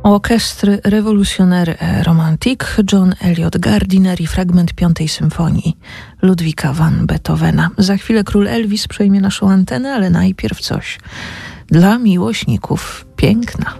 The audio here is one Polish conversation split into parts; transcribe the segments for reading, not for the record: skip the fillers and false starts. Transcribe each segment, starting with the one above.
Orchestre Révolutionnaire Romantique, John Eliot Gardiner i fragment 5. symfonii Ludwika van Beethovena. Za chwilę król Elvis przejmie naszą antenę, ale najpierw coś dla miłośników piękna.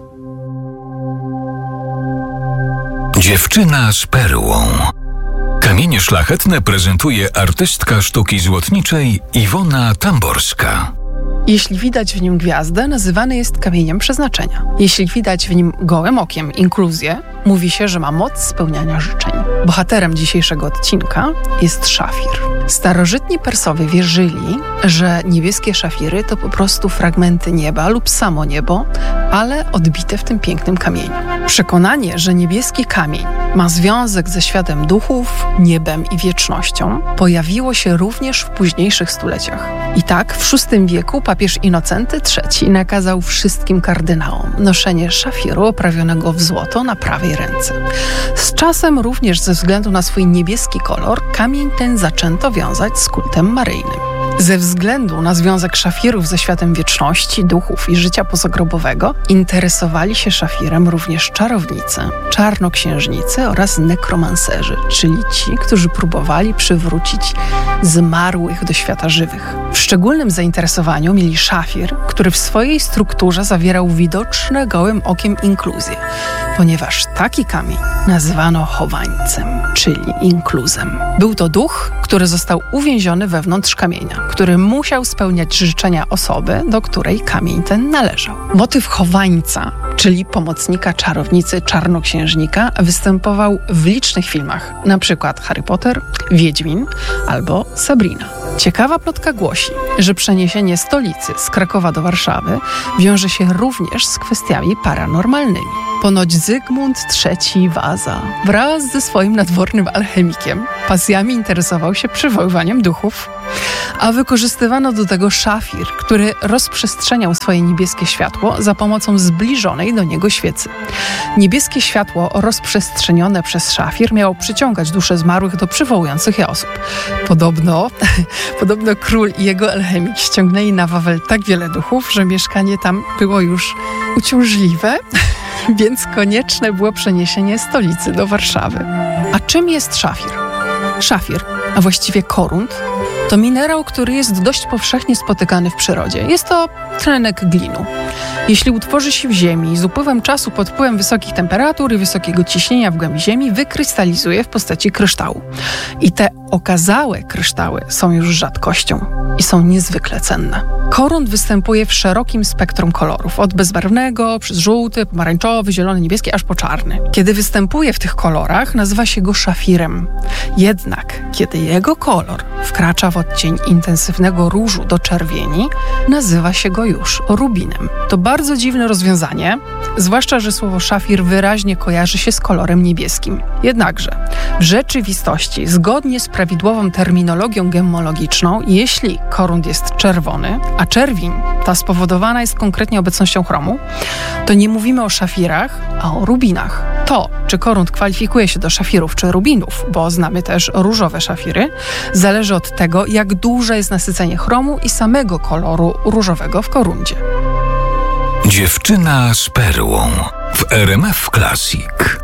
Dziewczyna z perłą. Kamienie szlachetne prezentuje artystka sztuki złotniczej Iwona Tamborska. Jeśli widać w nim gwiazdę, nazywany jest kamieniem przeznaczenia. Jeśli widać w nim gołym okiem inkluzję, mówi się, że ma moc spełniania życzeń. Bohaterem dzisiejszego odcinka jest szafir. Starożytni Persowie wierzyli, że niebieskie szafiry to po prostu fragmenty nieba lub samo niebo, ale odbite w tym pięknym kamieniu. Przekonanie, że niebieski kamień ma związek ze światem duchów, niebem i wiecznością, pojawiło się również w późniejszych stuleciach. I tak w VI wieku papież Innocenty III nakazał wszystkim kardynałom noszenie szafiru oprawionego w złoto na prawej ręce. Z czasem również ze względu na swój niebieski kolor kamień ten zaczęto wiązać z kultem maryjnym. Ze względu na związek szafirów ze światem wieczności, duchów i życia pozagrobowego interesowali się szafirem również czarownicy, czarnoksiężnicy oraz nekromanserzy, czyli ci, którzy próbowali przywrócić zmarłych do świata żywych. W szczególnym zainteresowaniu mieli szafir, który w swojej strukturze zawierał widoczne gołym okiem inkluzje, ponieważ taki kamień nazywano chowańcem, czyli inkluzem. Był to duch, który został uwięziony wewnątrz kamienia, który musiał spełniać życzenia osoby, do której kamień ten należał. Motyw chowańca, czyli pomocnika czarownicy czarnoksiężnika, występował w licznych filmach, np. Harry Potter, Wiedźmin albo Sabrina. Ciekawa plotka głosi, że przeniesienie stolicy z Krakowa do Warszawy wiąże się również z kwestiami paranormalnymi. Ponoć Zygmunt III Waza wraz ze swoim nadwornym alchemikiem pasjami interesował się przywoływaniem duchów, a wykorzystywano do tego szafir, który rozprzestrzeniał swoje niebieskie światło za pomocą zbliżonej do niego świecy. Niebieskie światło rozprzestrzenione przez szafir miało przyciągać dusze zmarłych do przywołujących je osób. Podobno król i jego alchemik ściągnęli na Wawel tak wiele duchów, że mieszkanie tam było już uciążliwe, więc konieczne było przeniesienie stolicy do Warszawy. A czym jest szafir? Szafir, a właściwie korunt, to minerał, który jest dość powszechnie spotykany w przyrodzie. Jest to tlenek glinu. Jeśli utworzy się w ziemi, z upływem czasu pod wpływem wysokich temperatur i wysokiego ciśnienia w głębi ziemi wykrystalizuje w postaci kryształu. I te okazałe kryształy są już rzadkością i są niezwykle cenne. Korunt występuje w szerokim spektrum kolorów, od bezbarwnego, przez żółty, pomarańczowy, zielony, niebieski, aż po czarny. Kiedy występuje w tych kolorach, nazywa się go szafirem. Jednak, kiedy jego kolor wkracza w odcień intensywnego różu do czerwieni, nazywa się go już rubinem. To bardzo dziwne rozwiązanie, zwłaszcza, że słowo szafir wyraźnie kojarzy się z kolorem niebieskim. Jednakże, w rzeczywistości, zgodnie z prawidłową terminologią gemmologiczną, jeśli korunt jest czerwony, a czerwień ta spowodowana jest konkretnie obecnością chromu, to nie mówimy o szafirach, a o rubinach. To, czy korunt kwalifikuje się do szafirów czy rubinów, bo znamy też różowe szafiry, zależy od tego, jak duże jest nasycenie chromu i samego koloru różowego w koruncie. Dziewczyna z perłą w RMF Classic.